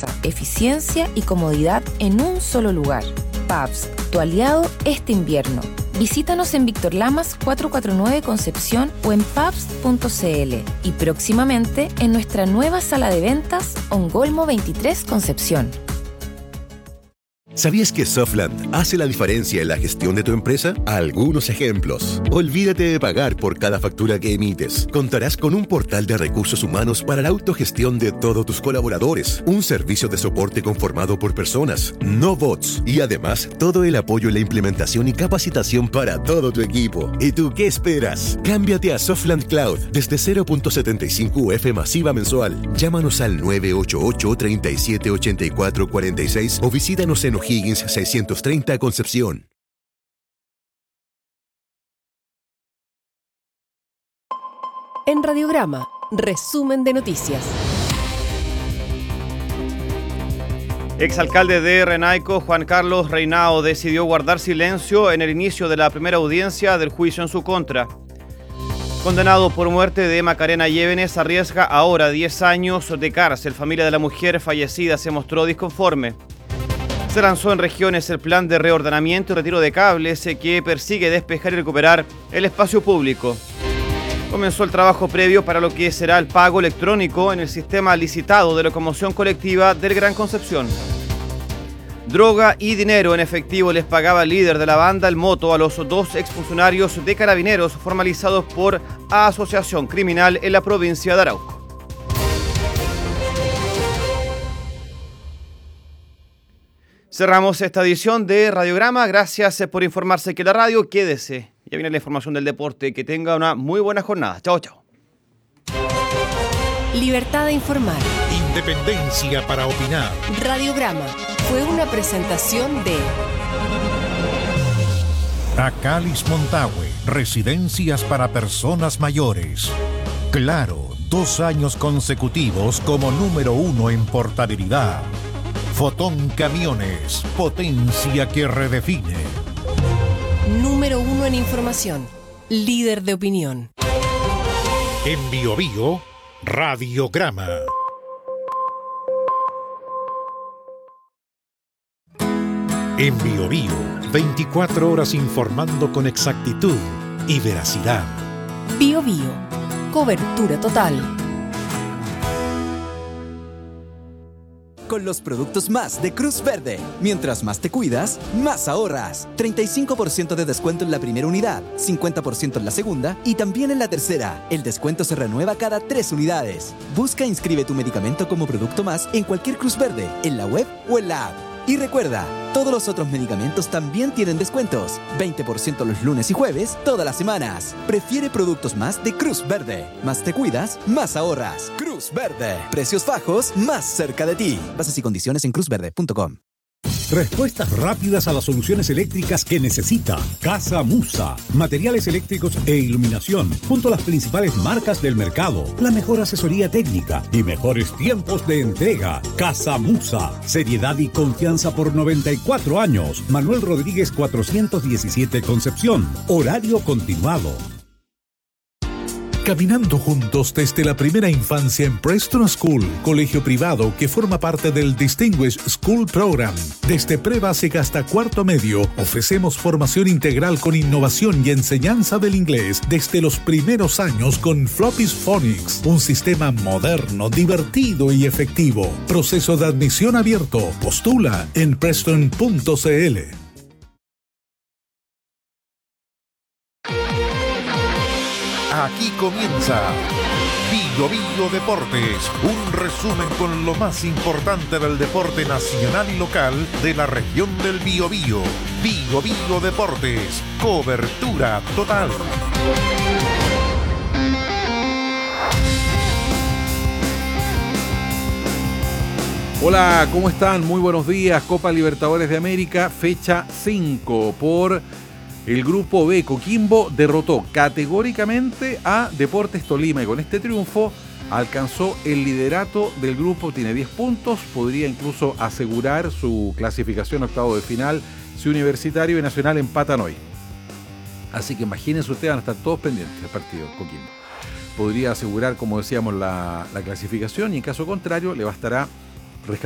limpieza, eficiencia y comodidad en un solo lugar. Pabst, tu aliado este invierno. Visítanos en Víctor Lamas 449 Concepción o en pabst.cl y próximamente en nuestra nueva sala de ventas Ongolmo 23 Concepción. ¿Sabías que Softland hace la diferencia en la gestión de tu empresa? Algunos ejemplos. Olvídate de pagar por cada factura que emites. Contarás con un portal de recursos humanos para la autogestión de todos tus colaboradores, un servicio de soporte conformado por personas, no bots, y además todo el apoyo en la implementación y capacitación para todo tu equipo. ¿Y tú qué esperas? Cámbiate a Softland Cloud desde 0.75 UF masiva mensual. Llámanos al 988-378446 o visítanos en O'Higgins 630 Concepción. En Radiograma, resumen de noticias. Exalcalde de Renaico, Juan Carlos Reinao, decidió guardar silencio en el inicio de la primera audiencia del juicio en su contra. Condenado por muerte de Macarena Llévenes, arriesga ahora 10 años de cárcel. Familia de la mujer fallecida se mostró disconforme. Se lanzó en regiones el plan de reordenamiento y retiro de cables que persigue despejar y recuperar el espacio público. Comenzó el trabajo previo para lo que será el pago electrónico en el sistema licitado de locomoción colectiva del Gran Concepción. Droga y dinero en efectivo les pagaba el líder de la banda El Moto a los 2 exfuncionarios de Carabineros formalizados por asociación criminal en la provincia de Arauco. Cerramos esta edición de Radiograma. Gracias por informarse que la radio. Quédese. Ya viene la información del deporte. Que tenga una muy buena jornada. Chao, chao. Libertad de informar. Independencia para opinar. Radiograma fue una presentación de Acalis Montague, residencias para personas mayores. Claro, 2 años consecutivos como número 1 en portabilidad. Fotón Camiones, potencia que redefine. Número 1 en información, líder de opinión. En Biobío, Radiograma. En Biobío, 24 horas informando con exactitud y veracidad. Biobío, cobertura total. Con los productos más de Cruz Verde. Mientras más te cuidas, más ahorras. 35% de descuento en la primera unidad, 50% en la segunda y también en la tercera. El descuento se renueva cada 3 unidades. Busca e inscribe tu medicamento como producto más en cualquier Cruz Verde, en la web o en la app. Y recuerda, todos los otros medicamentos también tienen descuentos. 20% los lunes y jueves, todas las semanas. Prefiere productos más de Cruz Verde. Más te cuidas, más ahorras. Cruz Verde. Precios bajos, más cerca de ti. Bases y condiciones en cruzverde.com. Respuestas rápidas a las soluciones eléctricas que necesita. Casa Musa. Materiales eléctricos e iluminación, junto a las principales marcas del mercado. La mejor asesoría técnica y mejores tiempos de entrega. Casa Musa. Seriedad y confianza por 94 años. Manuel Rodríguez 417 Concepción. Horario continuado. Caminando juntos desde la primera infancia en Preston School, colegio privado que forma parte del Distinguished School Program. Desde pre-básica hasta cuarto medio, ofrecemos formación integral con innovación y enseñanza del inglés desde los primeros años con Floppy's Phonics, un sistema moderno, divertido y efectivo. Proceso de admisión abierto. Postula en preston.cl. Aquí comienza Biobío Deportes, un resumen con lo más importante del deporte nacional y local de la región del Biobío. Biobío Deportes, cobertura total. Hola, ¿cómo están? Muy buenos días. Copa Libertadores de América, fecha 5 por... El grupo B, Coquimbo, derrotó categóricamente a Deportes Tolima y con este triunfo alcanzó el liderato del grupo, tiene 10 puntos, podría incluso asegurar su clasificación a octavo de final si Universitario y Nacional empatan hoy. Así que imagínense ustedes, van a estar todos pendientes del partido Coquimbo. Podría asegurar, como decíamos, la clasificación y en caso contrario le bastará